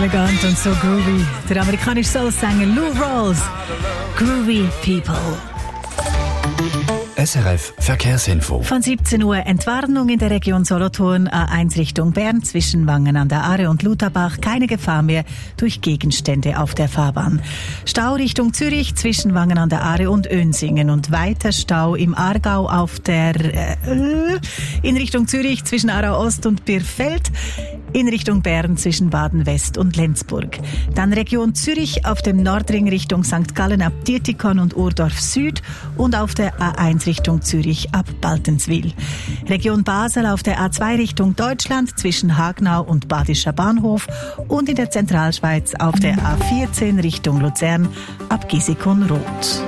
elegant und so groovy. Der amerikanische Soul-Sänger Lou Rawls. Groovy People. SRF Verkehrsinfo. Von 17 Uhr Entwarnung in der Region Solothurn, A1 Richtung Bern zwischen Wangen an der Aare und Lutherbach. Keine Gefahr mehr durch Gegenstände auf der Fahrbahn. Stau Richtung Zürich zwischen Wangen an der Aare und Önsingen und weiter Stau im Aargau auf der in Richtung Zürich zwischen Aarau Ost und Birfeld. In Richtung Bern zwischen Baden-West und Lenzburg. Dann Region Zürich auf dem Nordring Richtung St. Gallen ab Dietikon und Urdorf Süd und auf der A1 Richtung Zürich ab Baltenswil. Region Basel auf der A2 Richtung Deutschland zwischen Hagnau und Badischer Bahnhof und in der Zentralschweiz auf der A14 Richtung Luzern ab Gisikon-Roth.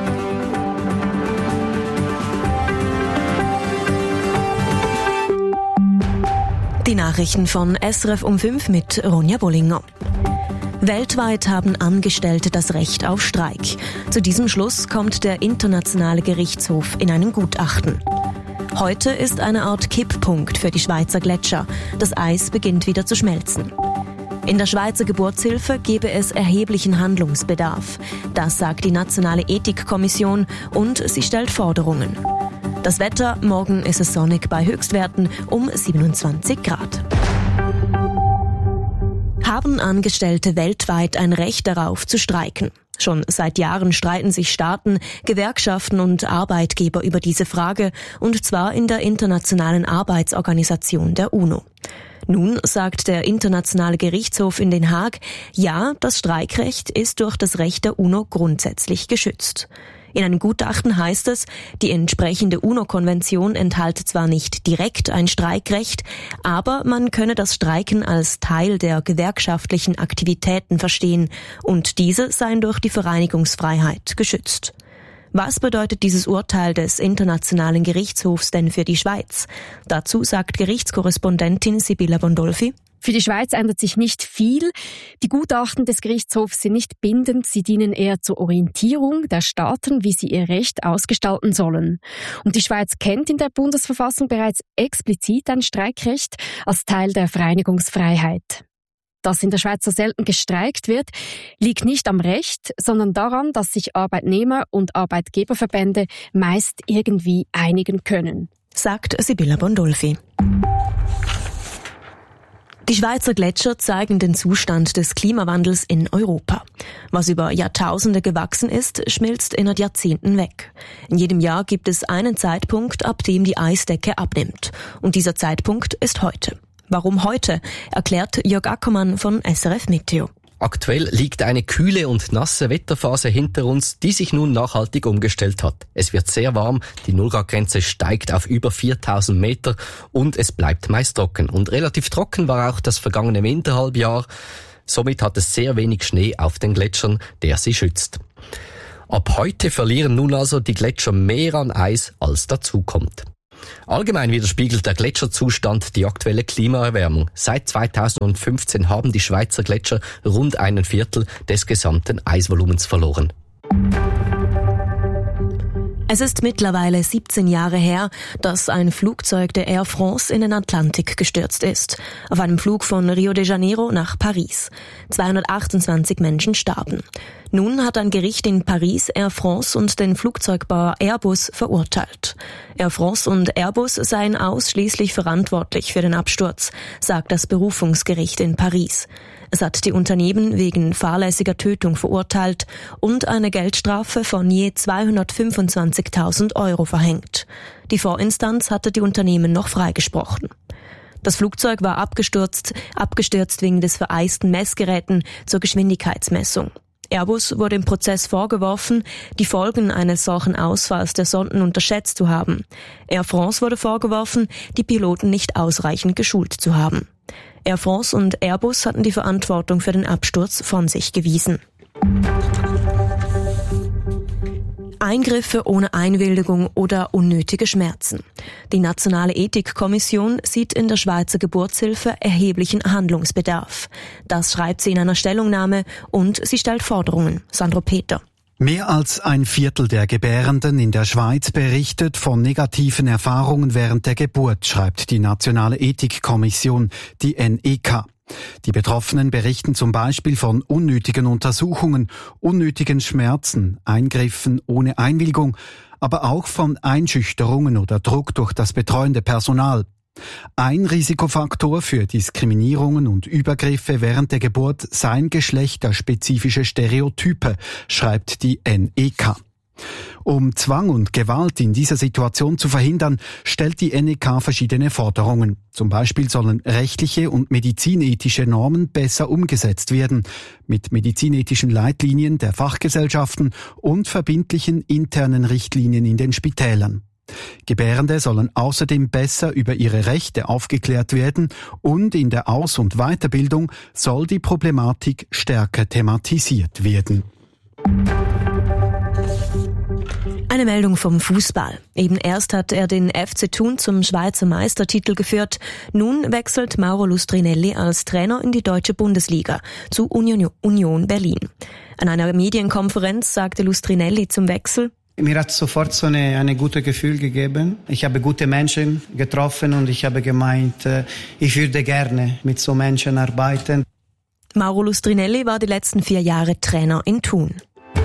Die Nachrichten von SRF um 5 mit Ronja Bollinger. Weltweit haben Angestellte das Recht auf Streik. Zu diesem Schluss kommt der Internationale Gerichtshof in einem Gutachten. Heute ist eine Art Kipppunkt für die Schweizer Gletscher. Das Eis beginnt wieder zu schmelzen. In der Schweizer Geburtshilfe gebe es erheblichen Handlungsbedarf. Das sagt die Nationale Ethikkommission und sie stellt Forderungen. Das Wetter, morgen ist es sonnig bei Höchstwerten um 27 Grad. Haben Angestellte weltweit ein Recht darauf zu streiken? Schon seit Jahren streiten sich Staaten, Gewerkschaften und Arbeitgeber über diese Frage, und zwar in der Internationalen Arbeitsorganisation der UNO. Nun sagt der Internationale Gerichtshof in Den Haag, ja, das Streikrecht ist durch das Recht der UNO grundsätzlich geschützt. In einem Gutachten heißt es, die entsprechende UNO-Konvention enthalte zwar nicht direkt ein Streikrecht, aber man könne das Streiken als Teil der gewerkschaftlichen Aktivitäten verstehen und diese seien durch die Vereinigungsfreiheit geschützt. Was bedeutet dieses Urteil des Internationalen Gerichtshofs denn für die Schweiz? Dazu sagt Gerichtskorrespondentin Sibylla Bondolfi: Für die Schweiz ändert sich nicht viel. Die Gutachten des Gerichtshofs sind nicht bindend, sie dienen eher zur Orientierung der Staaten, wie sie ihr Recht ausgestalten sollen. Und die Schweiz kennt in der Bundesverfassung bereits explizit ein Streikrecht als Teil der Vereinigungsfreiheit. Dass in der Schweiz so selten gestreikt wird, liegt nicht am Recht, sondern daran, dass sich Arbeitnehmer- und Arbeitgeberverbände meist irgendwie einigen können, sagt Sibylla Bondolfi. Die Schweizer Gletscher zeigen den Zustand des Klimawandels in Europa. Was über Jahrtausende gewachsen ist, schmilzt in Jahrzehnten weg. In jedem Jahr gibt es einen Zeitpunkt, ab dem die Eisdecke abnimmt. Und dieser Zeitpunkt ist heute. Warum heute, erklärt Jörg Ackermann von SRF Meteo. Aktuell liegt eine kühle und nasse Wetterphase hinter uns, die sich nun nachhaltig umgestellt hat. Es wird sehr warm, die Nullgrad-Grenze steigt auf über 4000 Meter und es bleibt meist trocken. Und relativ trocken war auch das vergangene Winterhalbjahr. Somit hat es sehr wenig Schnee auf den Gletschern, der sie schützt. Ab heute verlieren nun also die Gletscher mehr an Eis, als dazukommt. Allgemein widerspiegelt der Gletscherzustand die aktuelle Klimaerwärmung. Seit 2015 haben die Schweizer Gletscher rund 1/4 des gesamten Eisvolumens verloren. Es ist mittlerweile 17 Jahre her, dass ein Flugzeug der Air France in den Atlantik gestürzt ist. Auf einem Flug von Rio de Janeiro nach Paris. 228 Menschen starben. Nun hat ein Gericht in Paris Air France und den Flugzeugbauer Airbus verurteilt. Air France und Airbus seien ausschließlich verantwortlich für den Absturz, sagt das Berufungsgericht in Paris. Es hat die Unternehmen wegen fahrlässiger Tötung verurteilt und eine Geldstrafe von je 225.000 € verhängt. Die Vorinstanz hatte die Unternehmen noch freigesprochen. Das Flugzeug war abgestürzt wegen des vereisten Messgeräten zur Geschwindigkeitsmessung. Airbus wurde im Prozess vorgeworfen, die Folgen eines solchen Ausfalls der Sonden unterschätzt zu haben. Air France wurde vorgeworfen, die Piloten nicht ausreichend geschult zu haben. Air France und Airbus hatten die Verantwortung für den Absturz von sich gewiesen. Eingriffe ohne Einwilligung oder unnötige Schmerzen. Die Nationale Ethikkommission sieht in der Schweizer Geburtshilfe erheblichen Handlungsbedarf. Das schreibt sie in einer Stellungnahme und sie stellt Forderungen. Sandro Peter. Mehr als 1/4 der Gebärenden in der Schweiz berichtet von negativen Erfahrungen während der Geburt, schreibt die Nationale Ethikkommission, die NEK. Die Betroffenen berichten zum Beispiel von unnötigen Untersuchungen, unnötigen Schmerzen, Eingriffen ohne Einwilligung, aber auch von Einschüchterungen oder Druck durch das betreuende Personal. Ein Risikofaktor für Diskriminierungen und Übergriffe während der Geburt seien geschlechterspezifische Stereotype, schreibt die NEK. Um Zwang und Gewalt in dieser Situation zu verhindern, stellt die NEK verschiedene Forderungen. Zum Beispiel sollen rechtliche und medizinethische Normen besser umgesetzt werden, mit medizinethischen Leitlinien der Fachgesellschaften und verbindlichen internen Richtlinien in den Spitälern. Gebärende sollen außerdem besser über ihre Rechte aufgeklärt werden und in der Aus- und Weiterbildung soll die Problematik stärker thematisiert werden. Eine Meldung vom Fußball. Eben erst hat er den FC Thun zum Schweizer Meistertitel geführt. Nun wechselt Mauro Lustrinelli als Trainer in die deutsche Bundesliga zu Union Berlin. An einer Medienkonferenz sagte Lustrinelli zum Wechsel: Mir hat sofort so eine gute Gefühl gegeben. Ich habe gute Menschen getroffen und ich habe gemeint, ich würde gerne mit so Menschen arbeiten. Mauro Lustrinelli war die letzten 4 Jahre Trainer in Thun.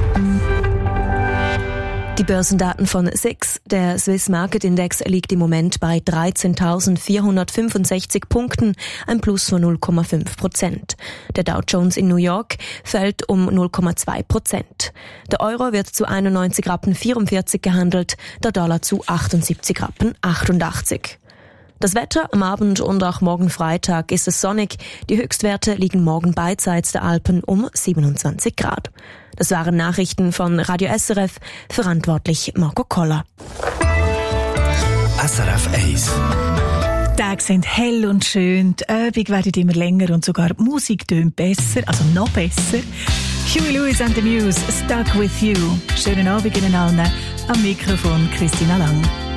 Die Börsendaten von SIX, der Swiss Market Index, liegt im Moment bei 13.465 Punkten, ein Plus von 0,5%. Der Dow Jones in New York fällt um 0,2%. Der Euro wird zu 91,44 Rappen gehandelt, der Dollar zu 78,88 Rappen. Das Wetter am Abend und auch morgen Freitag ist es sonnig. Die Höchstwerte liegen morgen beidseits der Alpen um 27 Grad. Das waren Nachrichten von Radio SRF, verantwortlich Marco Koller. SRF 1. Die Tage sind hell und schön, die Übung wird immer länger und sogar die Musik tönt besser, also noch besser. Huey Lewis and the News, Stuck With You. Schönen Abend Ihnen allen. Am Mikrofon Christina Lang.